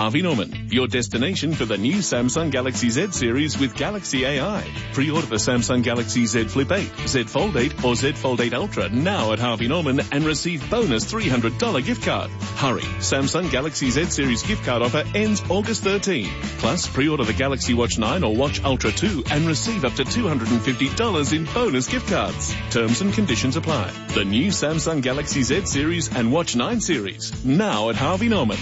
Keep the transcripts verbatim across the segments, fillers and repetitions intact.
Harvey Norman, your destination for the new Samsung Galaxy Z series with Galaxy A I. Pre-order the Samsung Galaxy Z Flip eight, Z Fold eight or Z Fold eight Ultra now at Harvey Norman and receive bonus three hundred dollars gift card. Hurry, Samsung Galaxy Z series gift card offer ends August thirteenth. Plus, pre-order the Galaxy Watch nine or Watch Ultra two and receive up to two hundred fifty dollars in bonus gift cards. Terms and conditions apply. The new Samsung Galaxy Z series and Watch nine series now at Harvey Norman.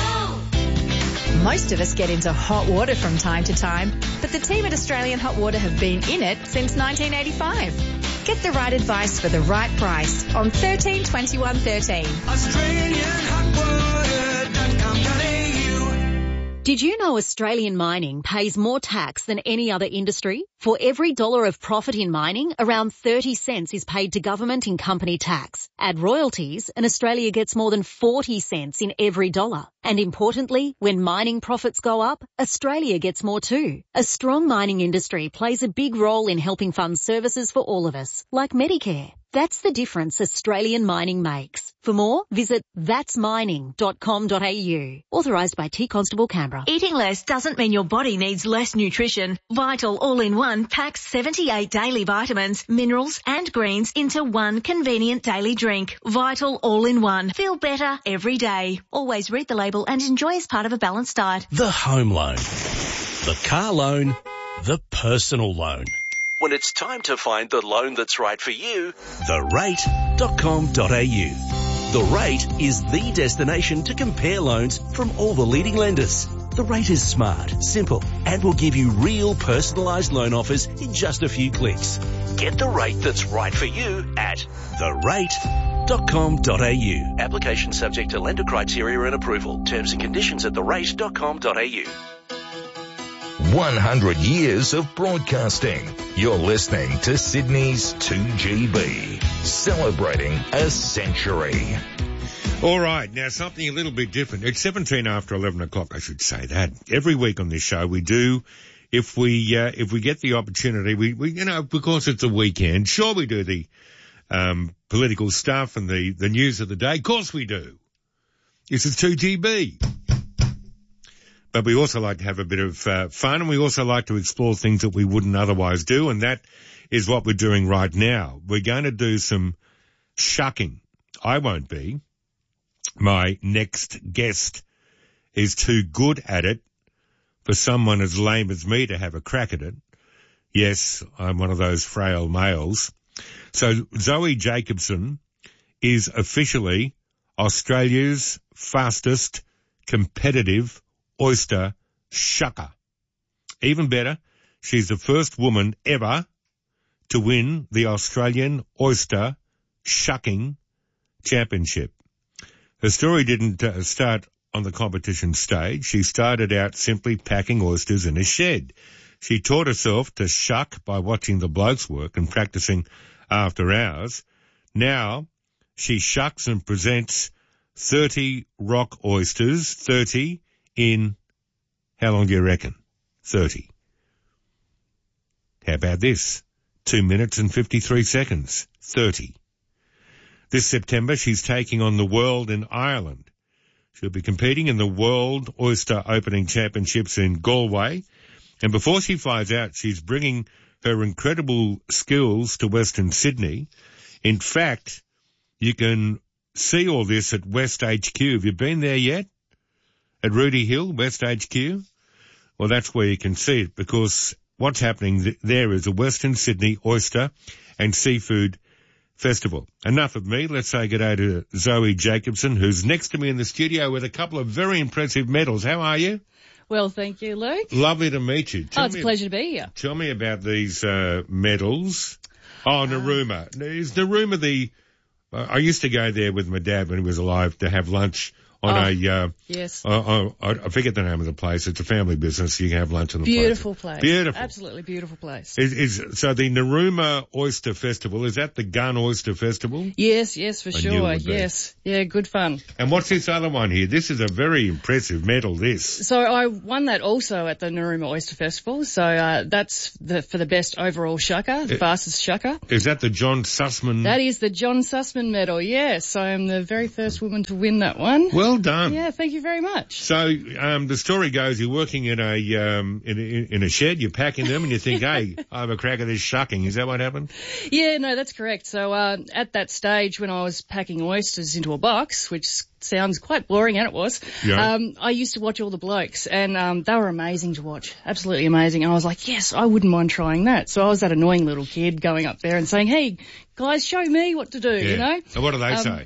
Most of us get into hot water from time to time, but the team at Australian Hot Water have been in it since nineteen eighty-five. Get the right advice for the right price on thirteen twenty-one thirteen. Australian Hot Water dot com dot a u. Did you know Australian mining pays more tax than any other industry? For every dollar of profit in mining, around thirty cents is paid to government in company tax. Add royalties and Australia gets more than forty cents in every dollar. And importantly, when mining profits go up, Australia gets more too. A strong mining industry plays a big role in helping fund services for all of us, like Medicare. That's the difference Australian mining makes. For more, visit that's mining dot com dot a u. Authorised by T Constable Canberra. Eating less doesn't mean your body needs less nutrition. Vital All-in-One packs seventy-eight daily vitamins, minerals and greens into one convenient daily drink. Vital All-in-One. Feel better every day. Always read the label and enjoy as part of a balanced diet. The home loan, the car loan, the personal loan. When it's time to find the loan that's right for you, the rate dot com dot a u. The Rate is the destination to compare loans from all the leading lenders. The Rate is smart, simple, and will give you real personalised loan offers in just a few clicks. Get the rate that's right for you at the rate dot com dot a u. Application subject to lender criteria and approval. Terms and conditions at the rate dot com dot a u. one hundred years of broadcasting. You're listening to Sydney's two G B, celebrating a century. All right, now something a little bit different. It's seventeen after eleven o'clock, I should say that. Every week on this show we do, if we uh, if we get the opportunity, we, we you know, because it's a weekend, sure we do the um, political stuff and the, the news of the day. Of course we do. This is two G B. But we also like to have a bit of uh, fun, and we also like to explore things that we wouldn't otherwise do, and that is what we're doing right now. We're going to do some shucking. I won't be. My next guest is too good at it for someone as lame as me to have a crack at it. Yes, I'm one of those frail males. So Zoe Jacobson is officially Australia's fastest competitive oyster shucker. Even better, she's the first woman ever to win the Australian Oyster Shucking Championship. Her story didn't uh, start on the competition stage. She started out simply packing oysters in a shed. She taught herself to shuck by watching the blokes work and practicing after hours. Now she shucks and presents thirty rock oysters, thirty in, how long do you reckon? thirty. How about this? Two minutes and fifty-three seconds. thirty. This September, she's taking on the world in Ireland. She'll be competing in the World Oyster Opening Championships in Galway. And before she flies out, she's bringing her incredible skills to Western Sydney. In fact, you can see all this at West H Q. Have you been there yet? At Rudy Hill, West H Q? Well, that's where you can see it, because what's happening th- there is a Western Sydney Oyster and Seafood Festival. Enough of me. Let's say good day to Zoe Jacobson, who's next to me in the studio with a couple of very impressive medals. How are you? Well, thank you, Luke. Lovely to meet you. Tell oh, it's a pleasure to be here. Tell me about these uh, medals. Oh, Narooma. Uh, is Narooma the... Uh, I used to go there with my dad when he was alive to have lunch on oh, a, uh, yes. Uh, uh, I forget the name of the place. It's a family business. You can have lunch on the beautiful place. place. Beautiful. Absolutely beautiful place. Is, is, so the Narooma Oyster Festival, is that the Gun Oyster Festival? Yes, yes, for I sure. Yes. Yeah, good fun. And what's this other one here? This is a very impressive medal, this. So I won that also at the Narooma Oyster Festival. So, uh, that's the, for the best overall shucker, the it, fastest shucker. Is that the John Sussman? That is the John Sussman medal, yes. I am the very first woman to win that one. Well Well done. Yeah, thank you very much. So um, the story goes, you're working in a um, in, a, in a shed, you're packing them, and you think, hey, I have a crack at this shucking. Is that what happened? Yeah, no, that's correct. So uh, at that stage when I was packing oysters into a box, which sounds quite boring, and it was, Yeah. um, I used to watch all the blokes, and um, they were amazing to watch, absolutely amazing. And I was like, yes, I wouldn't mind trying that. So I was that annoying little kid going up there and saying, hey, guys, show me what to do, Yeah. you know? And what do they Um, say?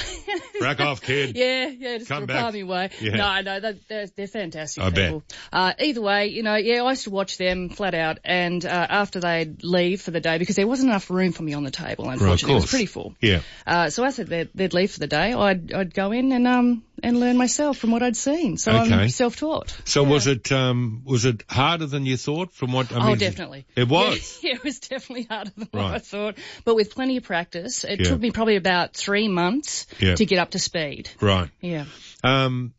Crack off, kid. Yeah, yeah, just Come for a back. palmy way. Yeah. No, no, they're, they're, they're fantastic I bet. people. Uh, either way, you know, yeah, I used to watch them flat out, and uh, after they'd leave for the day, because there wasn't enough room for me on the table, unfortunately, it was course. pretty full. Yeah. Uh, so after they'd, they'd leave for the day, I'd I'd go in and um and learn myself from what I'd seen. So Okay. I'm self-taught. So Yeah. was it um was it harder than you thought? From what I Oh, mean, definitely. It was. Yeah, it was definitely harder than what Right. I thought. But with plenty of practice, it Yeah. took me probably about three months Yeah. to get up to speed. Right. Yeah. Um,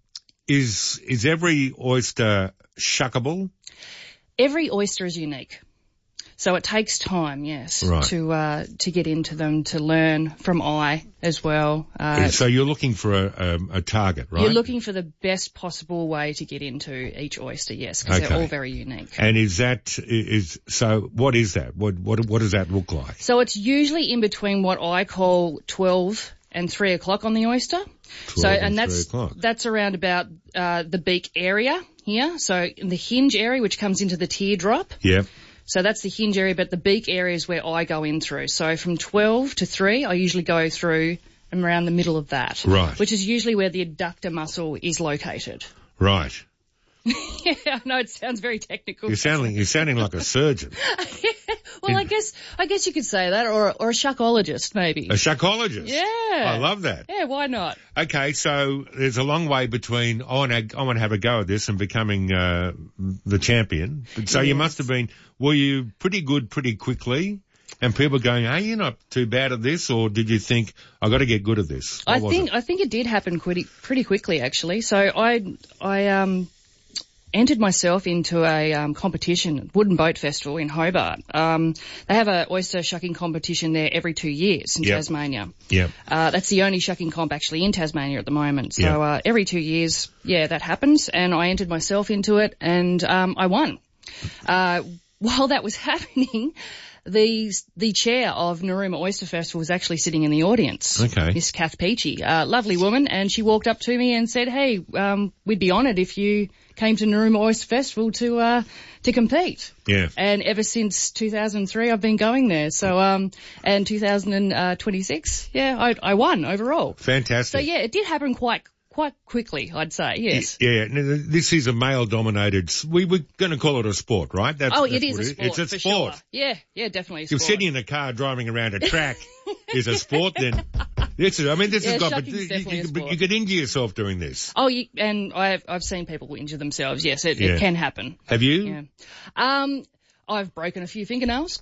is is every oyster shuckable? Every oyster is unique. So it takes time, yes, Right. to uh, to get into them, to learn from eye as well. Uh, so you're looking for a, a, a target, right? You're looking for the best possible way to get into each oyster, yes, because Okay. they're all very unique. And is that is so? What is that? What what what does that look like? So it's usually in between what I call twelve and three o'clock on the oyster. So twelve and and that's three o'clock. that's around about uh, the beak area here. So in the hinge area, which comes into the teardrop. Yeah. So that's the hinge area, but the beak area is where I go in through. So from twelve to three, I usually go through and around the middle of that. Right. Which is usually where the adductor muscle is located. Right. Yeah, I know it sounds very technical. You're sounding you're sounding like a surgeon, Well, I guess I guess you could say that, or or a shuckologist maybe. a shuckologist. Yeah. I love that. Yeah, why not? Okay, so there's a long way between I want to I want to have a go at this and becoming uh, the champion. But so you Yes. must have been. Were you pretty good pretty quickly? And people going, hey, you're not too bad at this, or did you think I got to get good at this? What I was think it? I think it did happen pretty pretty quickly actually. So I I um entered myself into a um, competition, Wooden Boat Festival in Hobart. Um, they have a oyster shucking competition there every two years in Yep. Tasmania. Yeah. Uh, that's the only shucking comp actually in Tasmania at the moment. So Yeah. uh, every two years, yeah, that happens, and I entered myself into it, and um, I won. Uh, while that was happening, the the chair of Narooma Oyster Festival was actually sitting in the audience. Okay. Miss Kath Peachy, uh, lovely woman, and she walked up to me and said, "Hey, um, we'd be honoured if you came to Narooma Oyster Festival to uh, to compete." Yeah. And ever since two thousand three, I've been going there. So, um, and two thousand twenty-six, yeah, I, I won overall. Fantastic. So yeah, it did happen quite quite quickly, I'd say. Yes. Yeah, no, this is a male-dominated. We we're going to call it a sport, right? That's, Oh, that's it is what a sport. It's a for sport. Sure. Yeah, yeah, definitely a If sport. sitting in a car driving around a track is a sport, then this is. I mean, this Yeah, has got. shucking's You, definitely you, a you, sport. you could injure yourself doing this. Oh, you, and I've I've seen people injure themselves. Yes, it, Yeah. it can happen. Have you? Yeah. Um, I've broken a few fingernails.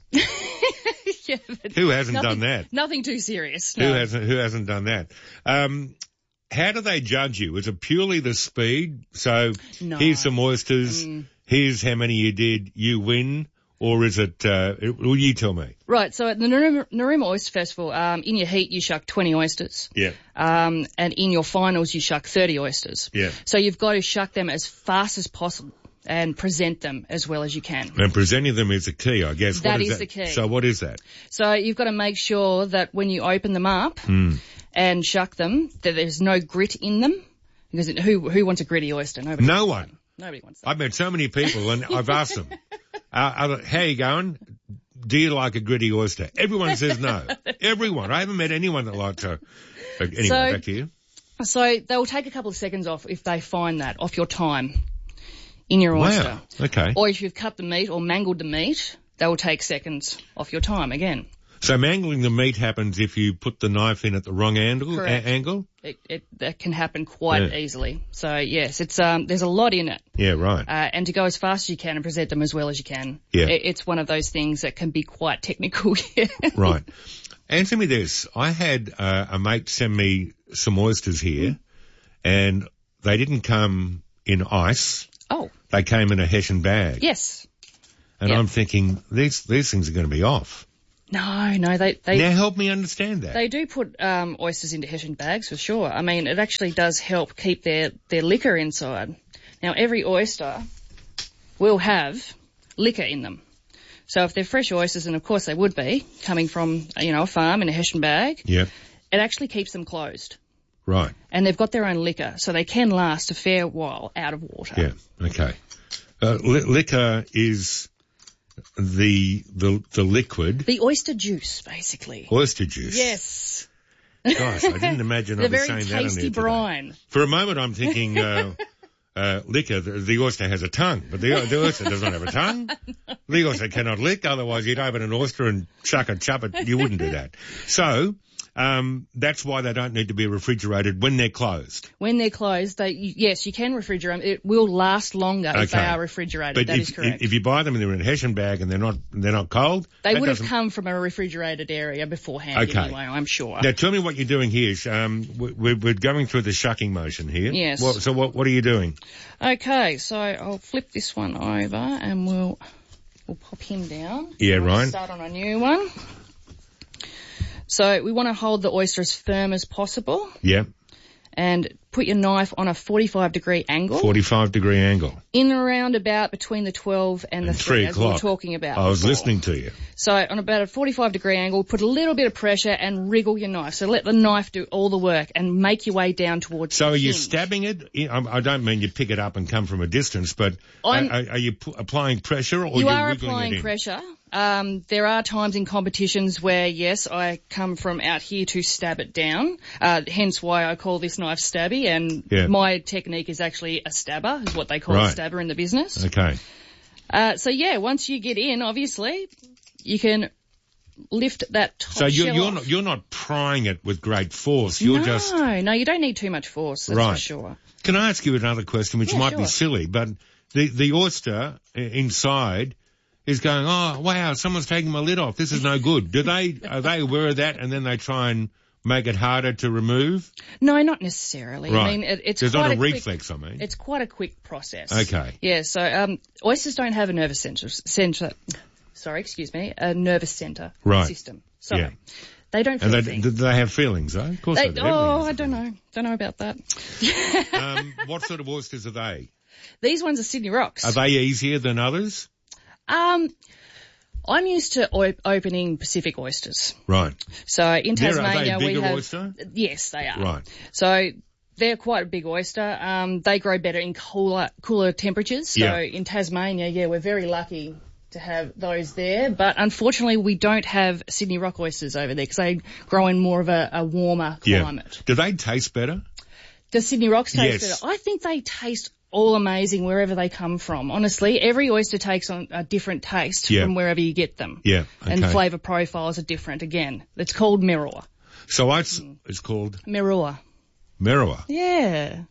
Yeah, but Who hasn't nothing, done that? Nothing too serious. Who no. hasn't? Who hasn't done that? Um, how do they judge you? Is it purely the speed? So No. here's some oysters. Mm. Here's how many you did. You win, or is it? Uh, will you tell me? Right, so at the Narooma, Narooma Oyster Festival, um, in your heat you shuck twenty oysters. Yeah. Um, and in your finals you shuck thirty oysters. Yeah. So you've got to shuck them as fast as possible and present them as well as you can. And presenting them is the key, I guess. That What is that? the key. So what is that? So you've got to make sure that when you open them up Mm. and shuck them, that there's no grit in them. Because it, who who wants a gritty oyster? Nobody. No wants one. that. Nobody wants that. I've met so many people, and I've asked them, uh, uh, how you going? Do you like a gritty oyster? Everyone says no. Everyone. I haven't met anyone that likes a... Uh, anyway, So- back to you. So they'll take a couple of seconds off if they find that off your time in your oyster. Wow. Okay. Or if you've cut the meat or mangled the meat, they will take seconds off your time again. So mangling the meat happens if you put the knife in at the wrong angle? Correct. A- angle? It, it that can happen quite Yeah. easily. So yes, it's um there's a lot in it. Yeah, right. Uh, and to go as fast as you can and present them as well as you can. Yeah. It, it's one of those things that can be quite technical. Yeah. Right. Answer me this. I had uh, a mate send me some oysters here, and they didn't come in ice. Oh, They came in a Hessian bag. yes. And Yeah. I'm thinking, these these things are going to be off. No, no, they they Now help me understand that. they do put um, oysters into hessian bags for sure. I mean, it actually does help keep their their liquor inside. Now, every oyster will have liquor in them. So if they're fresh oysters, and of course they would be coming from you know a farm in a hessian bag, Yep. it actually keeps them closed. Right. And they've got their own liquor, so they can last a fair while out of water. Yeah. Okay. Uh, li- liquor is the the the liquid The oyster juice, basically. oyster juice. Yes. Gosh, I didn't imagine The I'd be very saying that on tasty there today. brine. For a moment, I'm thinking uh, uh, liquor. The, the oyster has a tongue, but the, the oyster does not have a tongue. The oyster cannot lick. Otherwise, you'd open an oyster and chuck it, chup it. You wouldn't do that. So. Um, that's why they don't need to be refrigerated when they're closed. When they're closed, they yes, you can refrigerate them. It will last longer if they Okay. are refrigerated. But That if, is correct. if you buy them and they're in a hessian bag and they're not they're not cold, They that would have doesn't- come from a refrigerated area beforehand Okay. anyway, I'm sure. Now tell me what you're doing here. Um, we're, we're going through the shucking motion here. Yes. Well, so what what are you doing? Okay, so I'll flip this one over and we'll we'll pop him down. Yeah, We'll right. Start on a new one. So we want to hold the oyster as firm as possible Yeah, and put your knife on a forty-five degree angle forty-five degree angle. in around about between the twelve and, And the three as we were o'clock. talking about. I was before. listening to you. So on about a forty-five degree angle, put a little bit of pressure and wriggle your knife. So let the knife do all the work and make your way down towards So the are you hinge. stabbing it? I I don't mean you pick it up and come from a distance, but are, I'm- are are you p- applying pressure or You you're are wiggling applying it in? pressure. Um, there are times in competitions where, yes, I come from out here to stab it down, uh, hence why I call this knife stabby, and Yeah. my technique is actually a stabber, is what they call Right. a stabber in the business. Okay. Uh, so, yeah, once you get in, obviously, you can lift that top So you're shell you're off. not you're not prying it with great force. You're no, just. no, you don't need too much force, that's for Right. sure. Can I ask you another question, which Yeah, might be sure. silly, but the the oyster i- inside is going, oh wow, someone's taking my lid off. This is no good. Do they are they aware of that, and then they try and make it harder to remove? No, not necessarily. Right. I mean, it, it's There's quite not a, a quick- reflex. I mean. It's quite a quick process. Okay. Yeah, so um, oysters don't have a nervous center, center, sorry, excuse me, a nervous center Right. system. Sorry. Yeah. They don't feel And they, things. do they have feelings, though? Of course They- they, do. oh, Everything I has don't know. Don't know about that. feelings. Um, what sort of oysters are they? These ones are Sydney Rocks. Are they easier than others? Um, I'm used to o- opening Pacific oysters. Right. So in They're- are they Tasmania a we bigger have. oyster? Yes, they are. Right. So they're quite a big oyster. Um, they grow better in cooler, cooler temperatures. So Yeah. in Tasmania, yeah, we're very lucky to have those there. But unfortunately, we don't have Sydney Rock oysters over there because they grow in more of a, a warmer climate. Yeah. Do they taste better? Does Sydney Rocks taste Yes. better? I think they taste all amazing wherever they come from. Honestly, every oyster takes on a different taste Yeah. from wherever you get them. Yeah. Okay. And flavour profiles are different. Again, it's called Merua. So it's, it's called Merua. Merua. Yeah.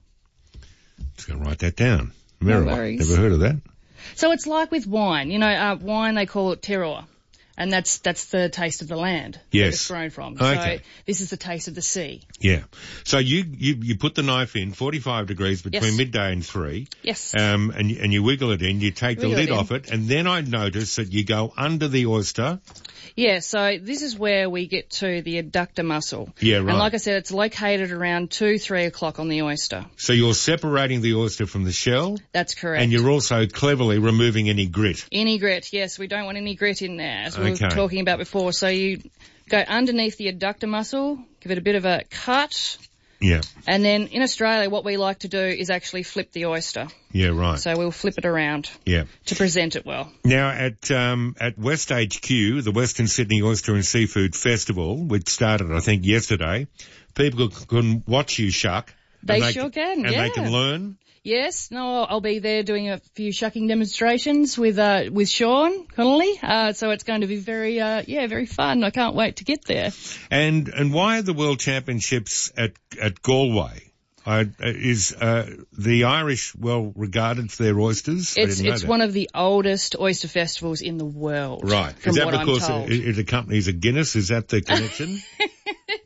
Just going to write that down. No Merua. worries. Never heard of that. So it's like with wine. You know, uh, wine, they call it terroir. And that's that's the taste of the land that Yes. it's grown from. Okay. So this is the taste of the sea. Yeah. So you, you, you put the knife in forty-five degrees between Yes. midday and three. Yes. Um, and, you- and you wiggle it in, you take the Wiggle lid it in. off it, and then I notice that you go under the oyster. Yeah, so this is where we get to the adductor muscle. Yeah, right. And like I said, it's located around two, three o'clock on the oyster. So you're separating the oyster from the shell, That's correct. and you're also cleverly removing any grit. Any grit, yes, we don't want any grit in there, as we Okay. were talking about before. So you go underneath the adductor muscle, give it a bit of a cut, Yeah. and then in Australia what we like to do is actually flip the oyster. Yeah, right. So we'll flip it around Yeah. to present it well. Now at um, at West H Q, the Western Sydney Oyster and Seafood Festival, which started I think yesterday, people can watch you shuck. They and sure c- can, and yeah. they can learn. Yes, no, I'll be there doing a few shucking demonstrations with uh, with Sean Connolly. Uh, so it's going to be very, uh, yeah, very fun. I can't wait to get there. And and why are the World Championships at at Galway? Uh, is uh, the Irish well regarded for their oysters? I It's didn't know it's that. one of the oldest oyster festivals in the world. Right. From Is that what because I'm told. it, it accompanies a Guinness? Is that the connection?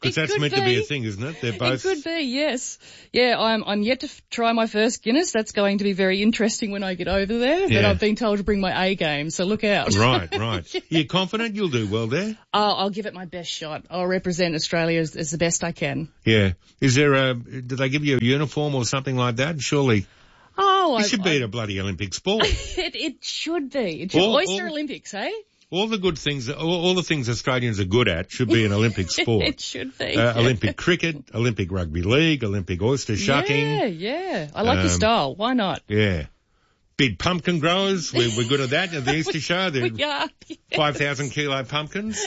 Because that's could meant be. to be a thing, isn't it? They're both. It could be, yes. Yeah, I'm I'm yet to f- try my first Guinness. That's going to be very interesting when I get over there. But Yeah. I've been told to bring my A game, so look out. Right, right. You're confident you'll do well there? Oh, I'll give it my best shot. I'll represent Australia as, as the best I can. Yeah. Is there a, do they give you a uniform or something like that? Surely. Oh, You I, should be I, at a bloody Olympic sport. it, it should be. It should, All- Oyster all- Olympics, eh? All the good things, all, all the things Australians are good at should be an Olympic sport. It should be. Uh, Olympic cricket, Olympic rugby league, Olympic oyster shucking. Yeah, yeah. I like Um, your style. Why not? Yeah. Big pumpkin growers, we, we're good at that at the Easter show. We The are. five thousand kilo pumpkins.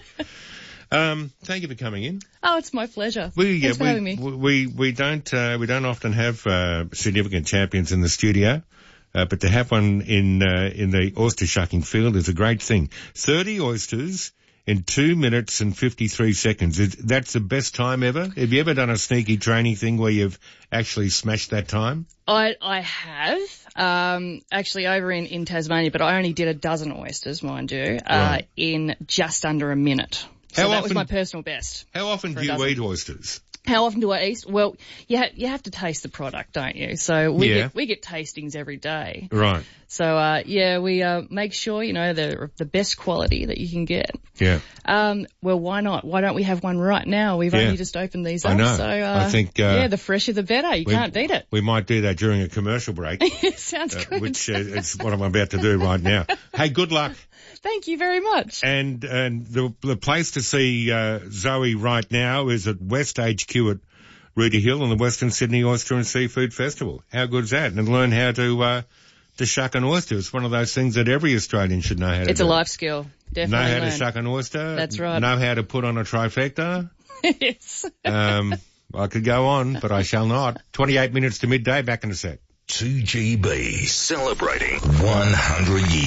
Um, thank you for coming in. Oh, it's my pleasure. We, Thanks for we, having me. we, we don't, uh, we don't often have, uh, significant champions in the studio. Uh, but to have one in, uh, in the oyster shucking field is a great thing. thirty oysters in two minutes and fifty-three seconds. Is, that's the best time ever? Have you ever done a sneaky training thing where you've actually smashed that time? I I have um actually over in, in Tasmania, but I only did a dozen oysters, mind you, uh, Right. in just under a minute. So How that was often- my personal best. How often For do a you dozen. eat oysters? How often do I eat? Well, you ha- you have to taste the product, don't you? So we Yeah. get we get tastings every day. Right. So uh yeah, we uh make sure you know they're the best quality that you can get. Yeah. Um, well, why not? Why don't we have one right now? We've Yeah. only just opened these I up. know. So uh, I think, uh, yeah, the fresher the better. You we- can't beat it. We might do that during a commercial break, Sounds uh, good. which uh, is what I'm about to do right now. Hey, good luck. Thank you very much. And and the the place to see uh, Zoe right now is at West H Q at Rooty Hill on the Western Sydney Oyster and Seafood Festival. How good's that? And learn how to uh, to shuck an oyster. It's one of those things that every Australian should know how to It's do. a life skill. Definitely. Know how learn. to shuck an oyster. That's right. Know how to put on a trifecta. Yes. Um, I could go on, but I shall not. twenty-eight minutes to midday. Back in a sec. two G B, celebrating one hundred years.